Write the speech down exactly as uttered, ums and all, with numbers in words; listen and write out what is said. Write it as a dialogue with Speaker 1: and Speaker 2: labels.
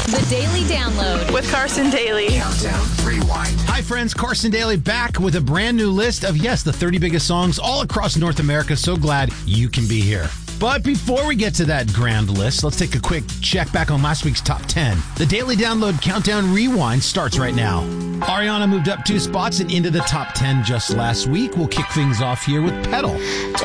Speaker 1: The Daily Download
Speaker 2: with Carson Daly.
Speaker 3: Countdown Rewind.
Speaker 4: Hi, friends. Carson Daly back with a brand new list of, yes, the thirty biggest songs all across North America. So glad you can be here. But before we get to that grand list, let's take a quick check back on last week's top ten. The Daily Download Countdown Rewind starts right now. Ariana moved up two spots and into the top ten just last week. We'll kick things off here with Pedal.